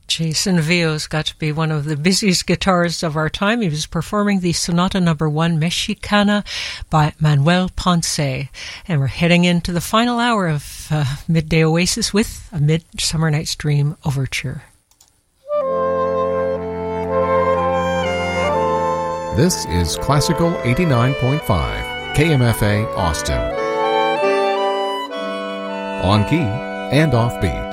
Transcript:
Jason Vio's got to be one of the busiest guitarists of our time. He was performing the Sonata No. 1 Mexicana by Manuel Ponce. And we're heading into the final hour of Midday Oasis with A Midsummer Night's Dream Overture. This is Classical 89.5, KMFA Austin. On key and off beat.